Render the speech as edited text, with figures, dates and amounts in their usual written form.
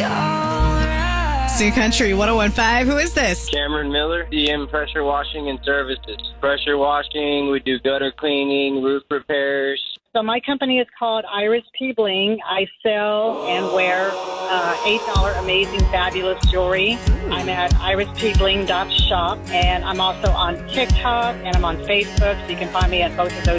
New Country 101.5. Who is this? Cameron Miller, DM Pressure Washing and Services. Pressure washing, we do gutter cleaning, roof repairs. So my company is called Iris P. Bling. I sell and wear $8 amazing, fabulous jewelry. I'm at irispbling.shop, and I'm also on TikTok, and I'm on Facebook, so you can find me at both of those